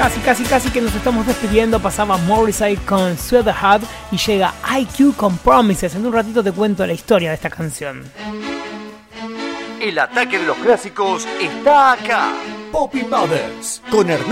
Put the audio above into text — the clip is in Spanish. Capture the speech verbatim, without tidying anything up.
casi, casi, casi que nos estamos despidiendo. Pasaba Morrissey con Sweaterhead y llega I Q con Promises. En un ratito te cuento la historia de esta canción. El ataque de los clásicos está acá. Poppy Brothers con Hernán